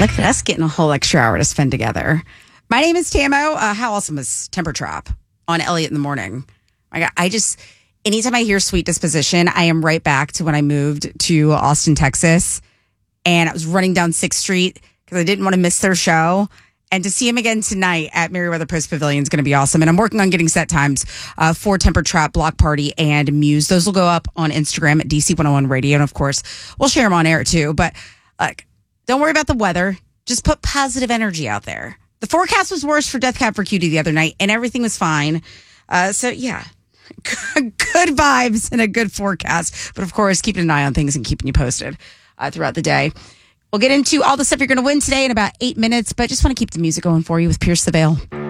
Look at us getting a whole extra hour to spend together. My name is Tamo. How awesome is Temper Trap on Elliott in the Morning? Anytime I hear Sweet Disposition, I am right back to when I moved to Austin, Texas. And I was running down 6th Street because I didn't want to miss their show. And to see him again tonight at Merriweather Post Pavilion is going to be awesome. And I'm working on getting set times for Temper Trap, Block Party, and Muse. Those will go up on Instagram at DC101 Radio. And of course, we'll share them on air too. But don't worry about the weather. Just put positive energy out there. The forecast was worse for Death Cab for Cutie the other night, and everything was fine. So, yeah, good vibes and a good forecast. But, of course, keeping an eye on things and keeping you posted throughout the day. We'll get into all the stuff you're going to win today in about 8 minutes, but just want to keep the music going for you with Pierce the Veil.